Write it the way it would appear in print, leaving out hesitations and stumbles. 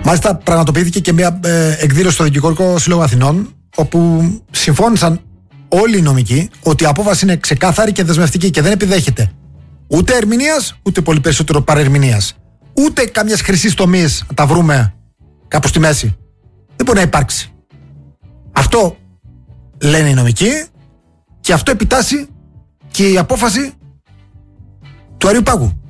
Μάλιστα, πραγματοποιήθηκε και μια εκδήλωση στο Δικηγορικό Σύλλογο Αθηνών, όπου συμφώνησαν όλοι οι νομικοί ότι η απόφαση είναι ξεκάθαρη και δεσμευτική και δεν επιδέχεται ούτε ερμηνείας, ούτε πολύ περισσότερο παρερμηνείας. Ούτε καμιας χρυσής τομής να τα βρούμε κάπου στη μέση. Δεν μπορεί να υπάρξει. Αυτό λένε οι νομικοί και αυτό επιτάσσει και η απόφαση του Αριού Πάγου.